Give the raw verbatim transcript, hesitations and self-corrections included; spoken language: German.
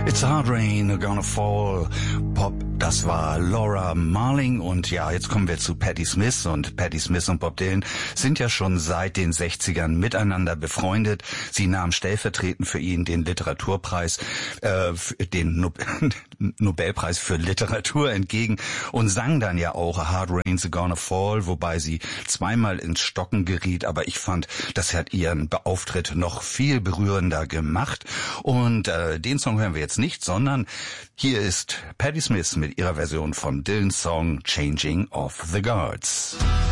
It's Hard Rain, Gonna Fall, Pop, das war Laura Marling und ja, jetzt kommen wir zu Patti Smith und Patti Smith und Bob Dylan sind ja schon seit den sechzigern miteinander befreundet. Sie nahm stellvertretend für ihn den Literaturpreis, äh, den no- Nobelpreis für Literatur entgegen und sang dann ja auch A Hard Rain's Gonna Fall, wobei sie zweimal ins Stocken geriet, aber ich fand, das hat ihren Auftritt noch viel berührender gemacht und äh, den Song hören wir jetzt nicht, sondern hier ist Patti Smith mit ihrer Version von Dylans Song Changing of the Guards.